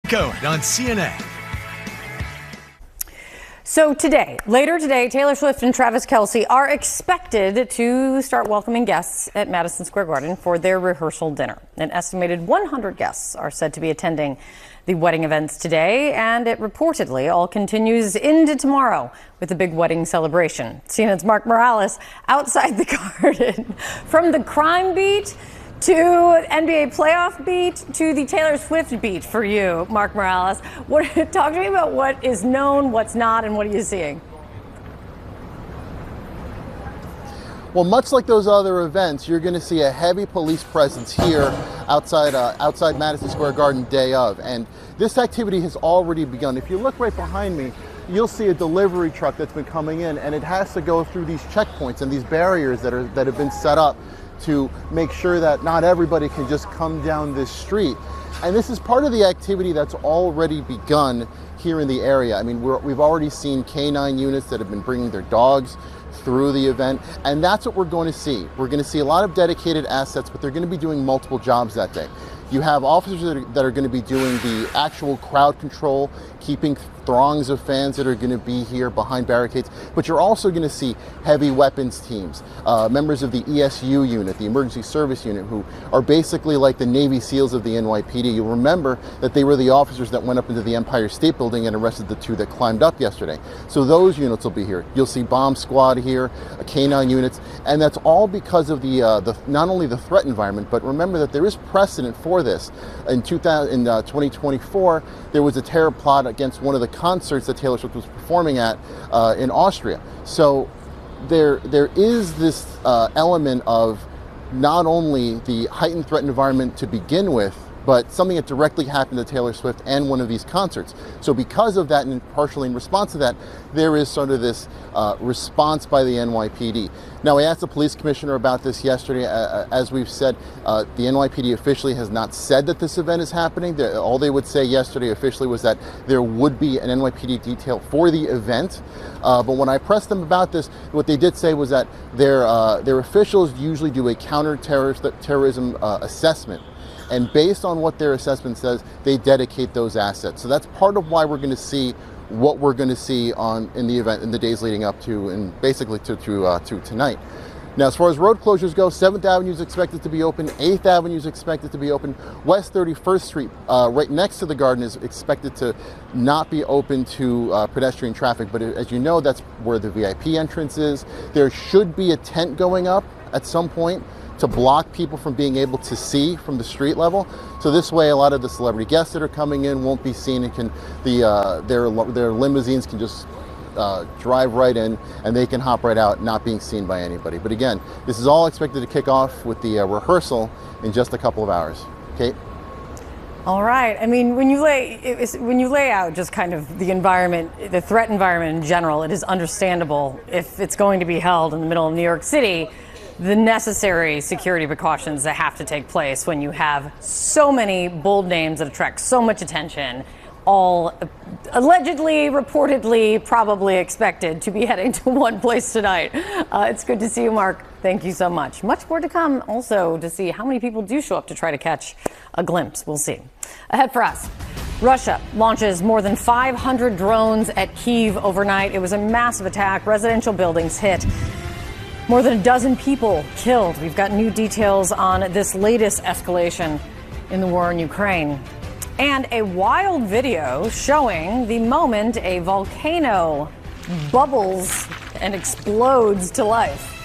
Cohen on CNN. So later today, Taylor Swift and Travis Kelce are expected to start welcoming guests at Madison Square Garden for their rehearsal dinner. An estimated 100 guests are said to be attending the wedding events today, and it reportedly all continues into tomorrow with a big wedding celebration. CNN's Mark Morales outside the garden. From the crime beat to NBA playoff beat to the Taylor Swift beat for you, Mark Morales. Talk to me about what is known, what's not, and what are you seeing? Well, much like those other events, you're going to see a heavy police presence here outside Madison Square Garden day of. And this activity has already begun. If you look right behind me, you'll see a delivery truck that's been coming in, and it has to go through these checkpoints and these barriers that have been set up to make sure that not everybody can just come down this street. And this is part of the activity that's already begun here in the area. I mean, we've already seen canine units that have been bringing their dogs through the event, and that's what we're going to see. We're going to see a lot of dedicated assets, but they're going to be doing multiple jobs that day. You have officers that are going to be doing the actual crowd control, keeping throngs of fans that are going to be here behind barricades, but you're also going to see heavy weapons teams, members of the ESU unit, the Emergency Service Unit, who are basically like the Navy SEALs of the NYPD. You'll remember that they were the officers that went up into the Empire State Building and arrested the two that climbed up yesterday. So those units will be here. You'll see bomb squad here, canine units, and that's all because of the not only the threat environment, but remember that there is precedent for this. In 2024, there was a terror plot against one of the concerts that Taylor Swift was performing at in Austria. So there is this element of not only the heightened threat environment to begin with, but something that directly happened to Taylor Swift and one of these concerts. So because of that, and partially in response to that, there is sort of this response by the NYPD. Now, I asked the police commissioner about this yesterday. As we've said, the NYPD officially has not said that this event is happening. All they would say yesterday officially was that there would be an NYPD detail for the event. But when I pressed them about this, what they did say was that their officials usually do a counterterrorism assessment. And based on what their assessment says, they dedicate those assets. So that's part of why we're going to see what we're going to see in the event in the days leading up to, and basically to tonight. Now, as far as road closures go, 7th Avenue is expected to be open, 8th Avenue is expected to be open, West 31st Street, right next to the garden, is expected to not be open to pedestrian traffic. But as you know, that's where the VIP entrance is. There should be a tent going up at some point to block people from being able to see from the street level. So this way, a lot of the celebrity guests that are coming in won't be seen, and their limousines can just drive right in, and they can hop right out, not being seen by anybody. But again, this is all expected to kick off with the rehearsal in just a couple of hours. Kate? All right. I mean, when you lay out just kind of the environment, the threat environment in general, it is understandable if it's going to be held in the middle of New York City, the necessary security precautions that have to take place when you have so many bold names that attract so much attention, all allegedly, reportedly, probably expected to be heading to one place tonight. It's good to see you, Mark. Thank you so much. Much more to come also to see how many people do show up to try to catch a glimpse. We'll see. Ahead for us. Russia launches more than 500 drones at Kyiv overnight. It was a massive attack. Residential buildings hit. More than a dozen people killed. We've got new details on this latest escalation in the war in Ukraine. And a wild video showing the moment a volcano bubbles and explodes to life.